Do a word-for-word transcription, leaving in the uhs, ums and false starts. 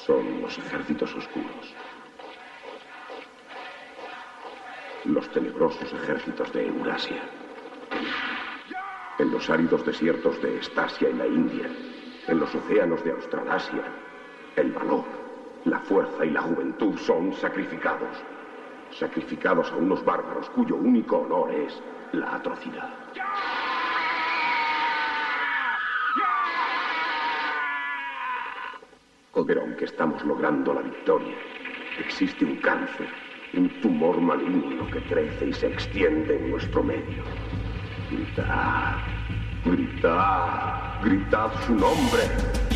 Son los ejércitos oscuros. Los tenebrosos ejércitos de Eurasia. En los áridos desiertos de Estasia y la India. En los océanos de Australasia. El valor, la fuerza y la juventud son sacrificados. Sacrificados a unos bárbaros cuyo único honor es la atrocidad. Pero aunque estamos logrando la victoria, existe un cáncer, un tumor maligno que crece y se extiende en nuestro medio. Gritad, gritad, gritad su nombre.